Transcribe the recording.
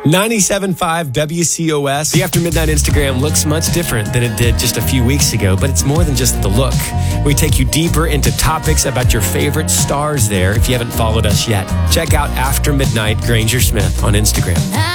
97.5 WCOS. The After Midnight Instagram looks much different than it did just a few weeks ago, but it's more than just the look. We take you deeper into topics about your favorite stars there. If you haven't followed us yet, check out After Midnight Granger Smith on Instagram.